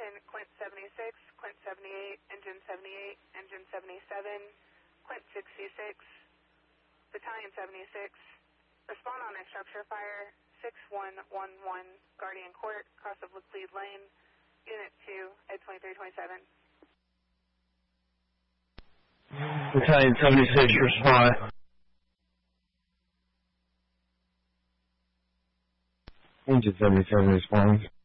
Quint 76, Quint 78, Engine 78, Engine 77, Quint 66, Battalion 76. Respond on a structure fire, 6111, Guardian Court, cross of Laclede Lane, Unit 2, Ed 2327. Battalion 76, respond. Engine 77 responds.